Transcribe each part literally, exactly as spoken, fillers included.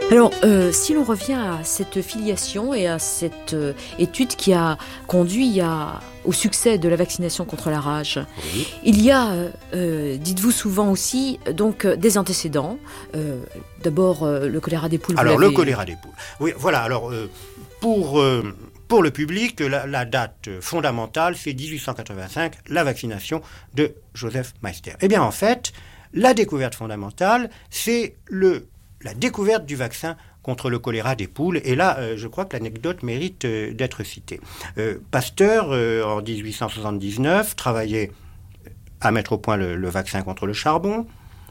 Alors, euh, si l'on revient à cette filiation et à cette euh, étude qui a conduit à, au succès de la vaccination contre la rage, oui. il y a, euh, dites-vous souvent aussi, donc des antécédents. Euh, d'abord, euh, le choléra des poules. Alors, le choléra des poules. Oui, voilà. Alors, euh, pour euh, pour le public, la, la date fondamentale, c'est dix-huit cent quatre-vingt-cinq, la vaccination de Joseph Meister. Eh bien, en fait, la découverte fondamentale, c'est le la découverte du vaccin contre le choléra des poules. Et là, euh, je crois que l'anecdote mérite euh, d'être citée. Euh, Pasteur, euh, en dix-huit cent soixante-dix-neuf, travaillait à mettre au point le, le vaccin contre le charbon.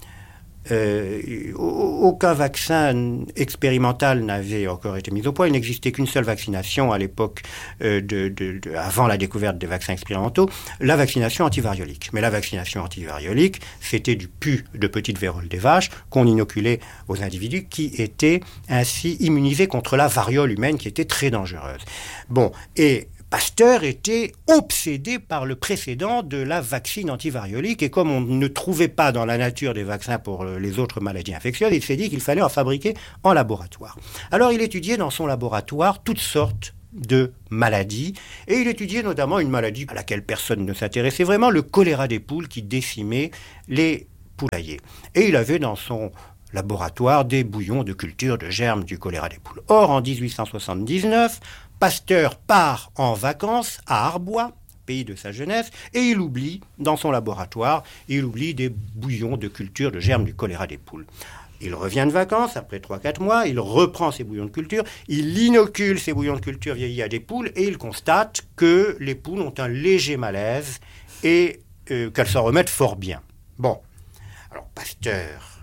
Euh, aucun vaccin expérimental n'avait encore été mis au point. Il n'existait qu'une seule vaccination à l'époque, euh, de, de, de, avant la découverte des vaccins expérimentaux, la vaccination antivariolique. Mais la vaccination antivariolique, c'était du pus de petite vérole des vaches qu'on inoculait aux individus qui étaient ainsi immunisés contre la variole humaine qui était très dangereuse. Bon, et Pasteur était obsédé par le précédent de la vaccine antivariolique et comme on ne trouvait pas dans la nature des vaccins pour les autres maladies infectieuses, il s'est dit qu'il fallait en fabriquer en laboratoire. Alors il étudiait dans son laboratoire toutes sortes de maladies et il étudiait notamment une maladie à laquelle personne ne s'intéressait vraiment, le choléra des poules qui décimait les poulaillers. Et il avait dans son laboratoire des bouillons de culture de germes du choléra des poules. Or, en dix-huit cent soixante-dix-neuf, Pasteur part en vacances à Arbois, pays de sa jeunesse, et il oublie, dans son laboratoire, il oublie des bouillons de culture de germes du choléra des poules. Il revient de vacances, après trois à quatre mois, il reprend ses bouillons de culture, il inocule ces bouillons de culture vieillis à des poules, et il constate que les poules ont un léger malaise et euh, qu'elles s'en remettent fort bien. Bon, alors Pasteur,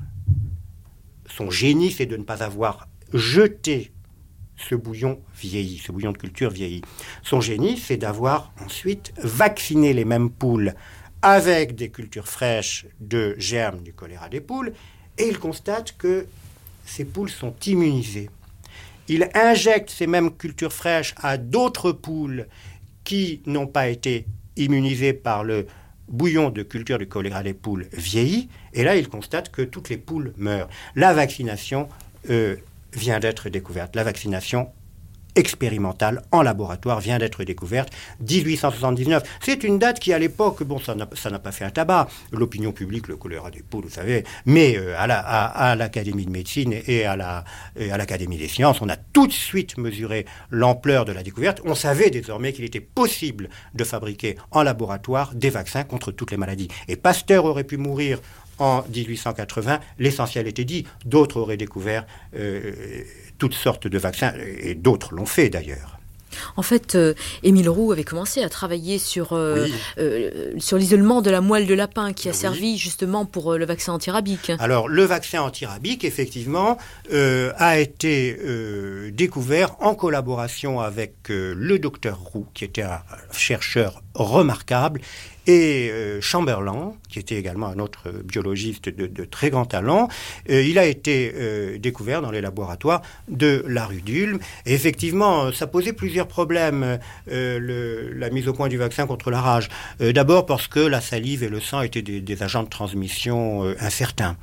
son génie, c'est de ne pas avoir jeté ce bouillon vieilli, ce bouillon de culture vieilli. Son génie, c'est d'avoir ensuite vacciné les mêmes poules avec des cultures fraîches de germes du choléra des poules, et il constate que ces poules sont immunisées. Il injecte ces mêmes cultures fraîches à d'autres poules qui n'ont pas été immunisées par le bouillon de culture du choléra des poules vieilli, et là, il constate que toutes les poules meurent. La vaccination euh, vient d'être découverte. La vaccination expérimentale en laboratoire vient d'être découverte. dix-huit cent soixante-dix-neuf, c'est une date qui, à l'époque, bon, ça n'a, ça n'a pas fait un tabac. L'opinion publique, le choléra des poules, vous savez, mais euh, à, la, à, à l'Académie de médecine et à, la, et à l'Académie des sciences, on a tout de suite mesuré l'ampleur de la découverte. On savait désormais qu'il était possible de fabriquer en laboratoire des vaccins contre toutes les maladies. Et Pasteur aurait pu mourir en dix-huit cent quatre-vingts, l'essentiel était dit. D'autres auraient découvert euh, toutes sortes de vaccins, et d'autres l'ont fait d'ailleurs. En fait, euh, Émile Roux avait commencé à travailler sur, euh, oui. euh, sur l'isolement de la moelle de lapin qui a oui. servi justement pour euh, le vaccin antirabique. Alors, le vaccin antirabique, effectivement, euh, a été euh, découvert en collaboration avec euh, le docteur Roux, qui était un chercheur remarquable, et euh, Chamberlain, qui était également un autre biologiste de, de très grand talent. Euh, il a été euh, découvert dans les laboratoires de la rue d'Ulm. Et effectivement, ça posait plusieurs problèmes, euh, le, la mise au point du vaccin contre la rage. Euh, d'abord parce que la salive et le sang étaient des, des agents de transmission euh, incertains.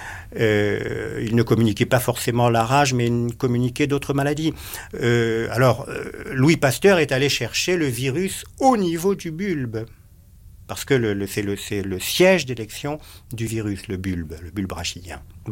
Euh, il ne communiquait pas forcément la rage, mais il communiquait d'autres maladies. Euh, alors, euh, Louis Pasteur est allé chercher le virus au niveau du bulbe. Parce que le, le, c'est, le, c'est le siège d'élection du virus, le bulbe, le bulbe rachidien. Bon.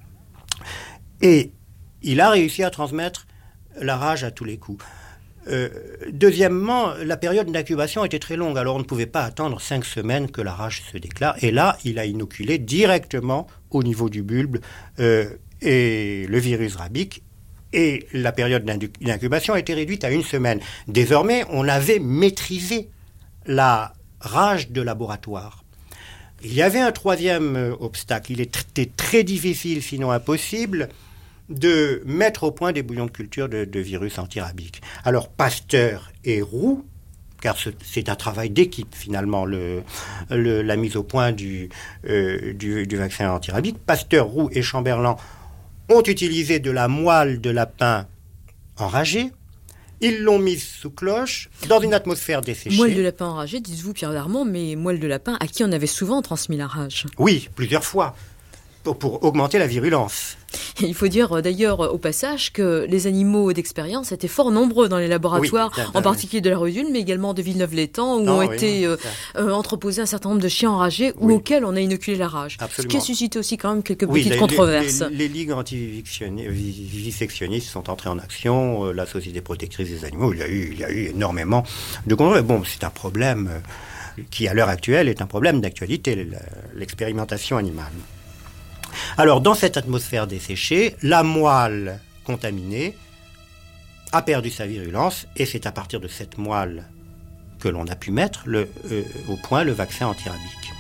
Et il a réussi à transmettre la rage à tous les coups. Euh, deuxièmement, la période d'incubation était très longue, alors on ne pouvait pas attendre cinq semaines que la rage se déclare. Et là, il a inoculé directement au niveau du bulbe euh, et le virus rabique. Et la période d'incubation a été réduite à une semaine. Désormais, on avait maîtrisé la rage de laboratoire. Il y avait un troisième euh, obstacle. Il était très difficile, sinon impossible, de mettre au point des bouillons de culture de, de virus antirabiques. Alors Pasteur et Roux, car ce, c'est un travail d'équipe finalement, le, le, la mise au point du, euh, du, du vaccin antirabique, Pasteur, Roux et Chamberlain ont utilisé de la moelle de lapin enragée. Ils l'ont mise sous cloche, dans une atmosphère desséchée. Moelle de lapin enragée, dites-vous Pierre Darmon, mais moelle de lapin à qui on avait souvent transmis la rage. Oui, plusieurs fois, pour, pour augmenter la virulence. Il faut dire d'ailleurs au passage que les animaux d'expérience étaient fort nombreux dans les laboratoires, oui, en particulier de la Redule, mais également de Villeneuve-l'Étang, où non, ont oui, été euh, euh, entreposés un certain nombre de chiens enragés, oui. ou auxquels on a inoculé la rage. Absolument. Ce qui a suscité aussi quand même quelques oui, petites les, controverses. Les, les, les ligues anti-vivisectionnistes sont entrées en action, euh, la Société protectrice des animaux, il y a eu, il y a eu énormément de controverses. Bon, c'est un problème euh, qui, à l'heure actuelle, est un problème d'actualité, l'expérimentation animale. Alors, dans cette atmosphère desséchée, la moelle contaminée a perdu sa virulence, et c'est à partir de cette moelle que l'on a pu mettre le, euh, au point le vaccin antirabique.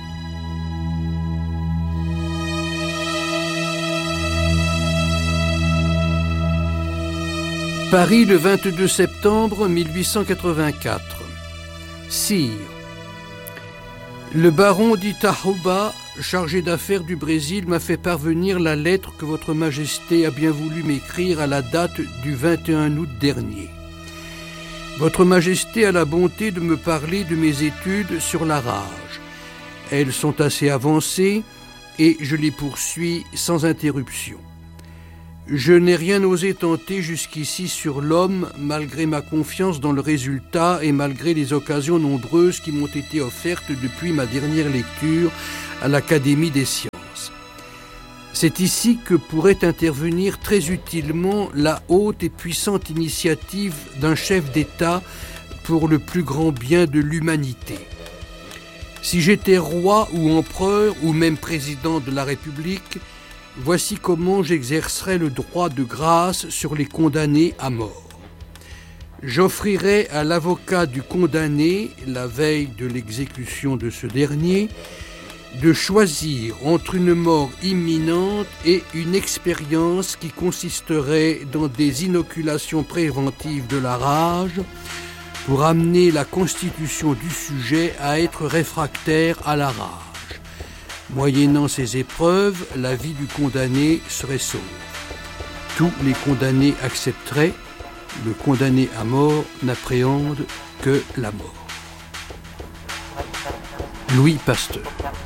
Paris, le vingt-deux septembre mille huit cent quatre-vingt-quatre. Sire, le baron d'Itaúba, chargé d'affaires du Brésil, m'a fait parvenir la lettre que votre Majesté a bien voulu m'écrire à la date du vingt et un août dernier. Votre Majesté a la bonté de me parler de mes études sur la rage. Elles sont assez avancées et je les poursuis sans interruption. Je n'ai rien osé tenter jusqu'ici sur l'homme, malgré ma confiance dans le résultat et malgré les occasions nombreuses qui m'ont été offertes depuis ma dernière lecture à l'Académie des sciences. C'est ici que pourrait intervenir très utilement la haute et puissante initiative d'un chef d'État pour le plus grand bien de l'humanité. Si j'étais roi ou empereur ou même président de la République, voici comment j'exercerais le droit de grâce sur les condamnés à mort. J'offrirais à l'avocat du condamné, la veille de l'exécution de ce dernier, de choisir entre une mort imminente et une expérience qui consisterait dans des inoculations préventives de la rage pour amener la constitution du sujet à être réfractaire à la rage. Moyennant ces épreuves, la vie du condamné serait sauve. Tous les condamnés accepteraient, le condamné à mort n'appréhende que la mort. Louis Pasteur.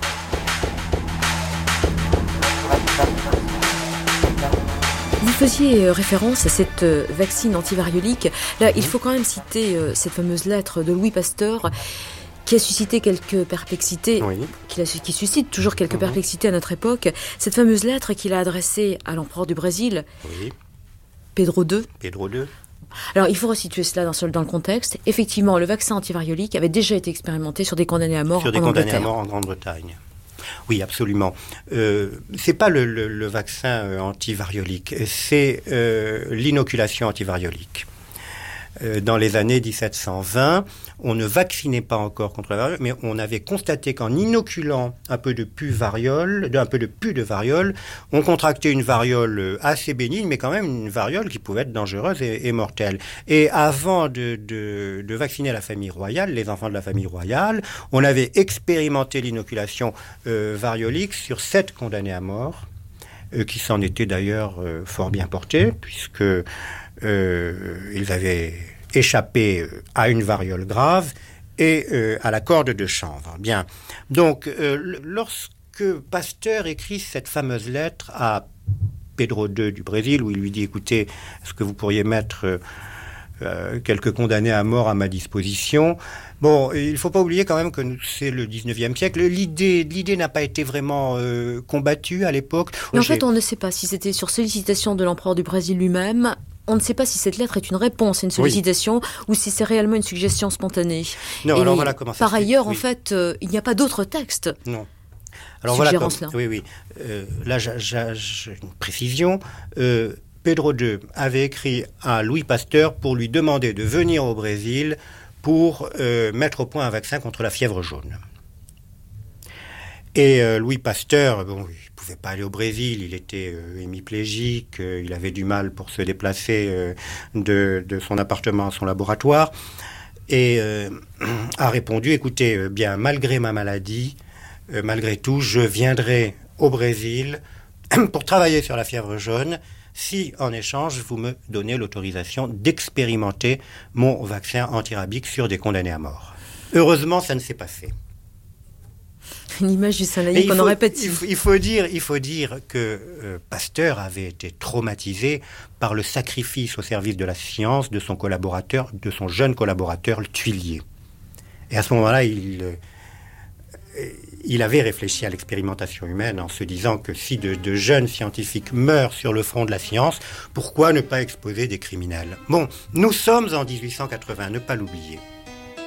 Vous faisiez référence à cette vaccine antivariolique. Là, il faut quand même citer cette fameuse lettre de Louis Pasteur qui a suscité quelques perplexités, oui. qui, a, qui suscite toujours quelques mmh. perplexités à notre époque. Cette fameuse lettre qu'il a adressée à l'empereur du Brésil, oui. Pedro deux. Pedro deux. Alors, il faut resituer cela dans, dans le contexte. Effectivement, le vaccin antivariolique avait déjà été expérimenté sur des condamnés à mort sur en des Angleterre. condamnés à mort en Grande-Bretagne. Oui, absolument. Euh, c'est pas le, le, le vaccin euh, antivariolique, c'est euh, l'inoculation antivariolique. Euh, dans les années dix-sept cent vingt, on ne vaccinait pas encore contre la variole, mais on avait constaté qu'en inoculant un peu de pus variole, un peu de pus de variole, on contractait une variole assez bénigne, mais quand même une variole qui pouvait être dangereuse et, et mortelle. Et avant de, de, de vacciner la famille royale, les enfants de la famille royale, on avait expérimenté l'inoculation euh, variolique sur sept condamnés à mort, euh, qui s'en étaient d'ailleurs euh, fort bien portés, puisque euh, ils avaient échappé à une variole grave et euh, à la corde de chanvre. Bien. Donc, euh, lorsque Pasteur écrit cette fameuse lettre à Pedro deux du Brésil, où il lui dit, écoutez, est-ce que vous pourriez mettre euh, quelques condamnés à mort à ma disposition ? Bon, il ne faut pas oublier quand même que c'est le dix-neuvième siècle. L'idée, l'idée n'a pas été vraiment euh, combattue à l'époque. Mais en J'ai... fait, on ne sait pas si c'était sur sollicitation de l'empereur du Brésil lui-même. On ne sait pas si cette lettre est une réponse à une sollicitation oui. ou si c'est réellement une suggestion spontanée. Non, Et alors voilà comment ça Par se fait. ailleurs, oui. en fait, euh, il n'y a pas d'autre texte. Non. Alors voilà, comme, oui, oui. Euh, là, j'ai, j'ai une précision. Euh, Pedro deux avait écrit à Louis Pasteur pour lui demander de venir au Brésil pour euh, mettre au point un vaccin contre la fièvre jaune. Et euh, Louis Pasteur, bon, il ne pouvait pas aller au Brésil, il était euh, hémiplégique, euh, il avait du mal pour se déplacer euh, de, de son appartement à son laboratoire, et euh, a répondu, écoutez, euh, bien, malgré ma maladie, euh, malgré tout, je viendrai au Brésil pour travailler sur la fièvre jaune, si, en échange, vous me donnez l'autorisation d'expérimenter mon vaccin antirabique sur des condamnés à mort. Heureusement, ça ne s'est pas fait. une image du Saint-Laïc qu'on n'aurait pas dit. Il faut, il faut dire, il faut dire que euh, Pasteur avait été traumatisé par le sacrifice au service de la science de son collaborateur, de son jeune collaborateur, le Thuillier. Et à ce moment-là, il, euh, il avait réfléchi à l'expérimentation humaine en se disant que si de, de jeunes scientifiques meurent sur le front de la science, pourquoi ne pas exposer des criminels ? Bon, nous sommes en dix-huit cent quatre-vingts, ne pas l'oublier.